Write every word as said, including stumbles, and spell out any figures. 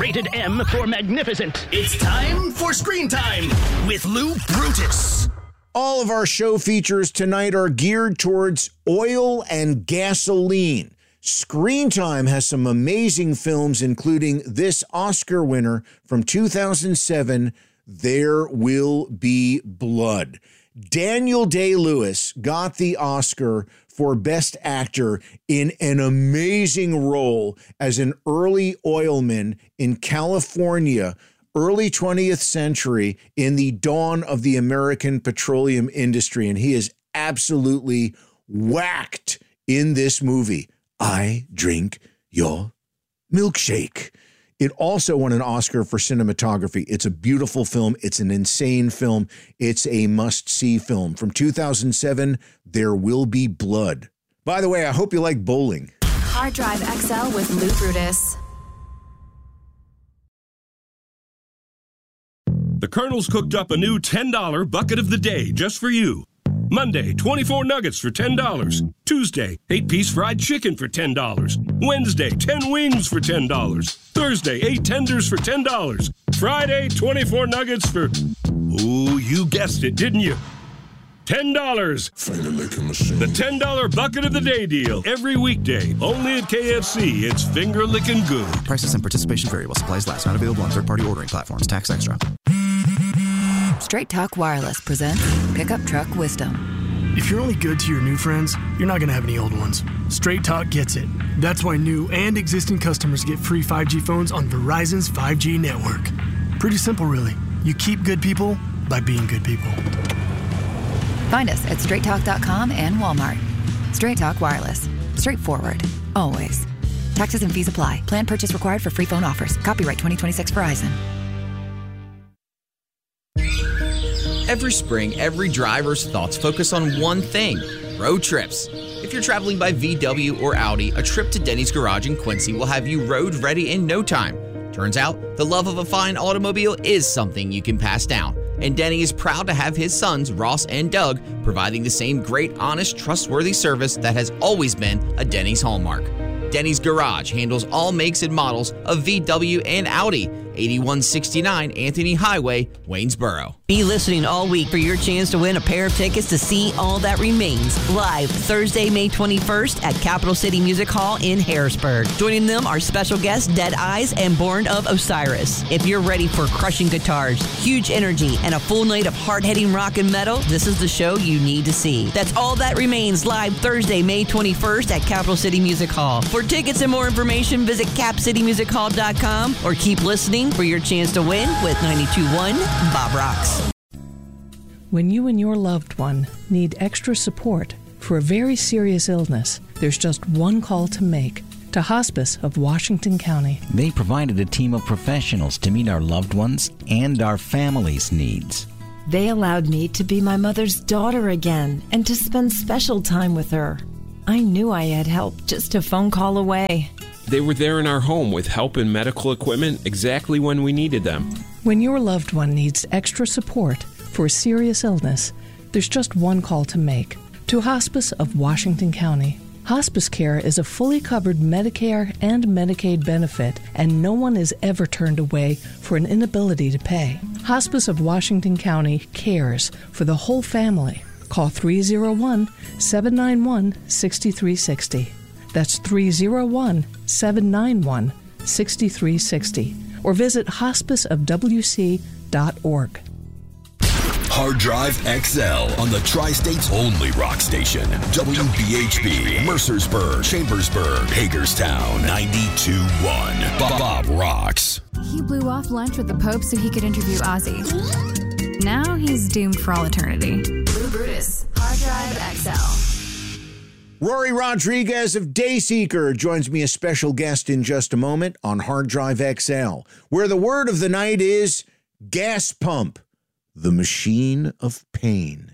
Rated M for magnificent. It's time for Screen Time with Lou Brutus. All of our show features tonight are geared towards oil and gasoline. Screen Time has some amazing films, including this Oscar winner from two thousand seven, There Will Be Blood. Daniel Day-Lewis got the Oscar for Best Actor in an amazing role as an early oilman in California, early twentieth century, in the dawn of the American petroleum industry. And he is absolutely whacked in this movie. I drink your milkshake. It also won an Oscar for cinematography. It's a beautiful film. It's an insane film. It's a must-see film. From two thousand seven, There Will Be Blood. By the way, I hope you like bowling. Hard Drive X L with Lou Brutus. The Colonel's cooked up a new ten dollar bucket of the day just for you. Monday, twenty-four nuggets for ten dollars. Tuesday, eight-piece fried chicken for ten dollars. Wednesday, ten wings for ten dollars. Thursday, eight tenders for ten dollars. Friday, twenty-four nuggets for... Ooh, you guessed it, didn't you? ten dollars. The ten dollar bucket of the day deal. Every weekday, only at K F C. It's finger-licking good. Prices and participation vary while supplies last. Not available on third-party ordering platforms. Tax extra. Straight Talk Wireless presents Pickup Truck Wisdom. If you're only good to your new friends, you're not going to have any old ones. Straight Talk gets it. That's why new and existing customers get free five G phones on Verizon's five G network. Pretty simple, really. You keep good people by being good people. Find us at straight talk dot com and Walmart. Straight Talk Wireless. Straightforward. Always. Taxes and fees apply. Plan purchase required for free phone offers. Copyright twenty twenty-six Verizon. Every spring, every driver's thoughts focus on one thing: road trips. If you're traveling by V W or Audi, a trip to Denny's Garage in Quincy will have you road ready in no time. Turns out, the love of a fine automobile is something you can pass down. And Denny is proud to have his sons, Ross and Doug, providing the same great, honest, trustworthy service that has always been a Denny's hallmark. Denny's Garage handles all makes and models of V W and Audi. eighty-one sixty-nine Anthony Highway, Waynesboro. Be listening all week for your chance to win a pair of tickets to see All That Remains live Thursday, May twenty-first at Capital City Music Hall in Harrisburg. Joining them are special guests Dead Eyes and Born of Osiris. If you're ready for crushing guitars, huge energy, and a full night of hard-hitting rock and metal, this is the show you need to see. That's All That Remains live Thursday, May twenty-first at Capital City Music Hall. For tickets and more information, visit cap city music hall dot com or keep listening for your chance to win with ninety-two point one Bob Rocks. When you and your loved one need extra support for a very serious illness, there's just one call to make: to Hospice of Washington County. They provided a team of professionals to meet our loved ones and our family's needs. They allowed me to be my mother's daughter again and to spend special time with her. I knew I had help just a phone call away. They were there in our home with help and medical equipment exactly when we needed them. When your loved one needs extra support for a serious illness, there's just one call to make: to Hospice of Washington County. Hospice care is a fully covered Medicare and Medicaid benefit, and no one is ever turned away for an inability to pay. Hospice of Washington County cares for the whole family. Call three oh one, seven nine one, six three six zero. That's three oh one, seven nine one, six three six zero. Or visit hospice of w c dot org. Hard Drive X L on the Tri-State's only rock station. W B H B, Mercersburg, Chambersburg, Hagerstown, ninety-two point one. Bob Rocks. He blew off lunch with the Pope so he could interview Ozzy. Now he's doomed for all eternity. Lou Brutus, Hard Drive X L. Rory Rodriguez of Dayseeker joins me, a special guest, in just a moment on Hard Drive X L, where the word of the night is gas pump, the machine of pain.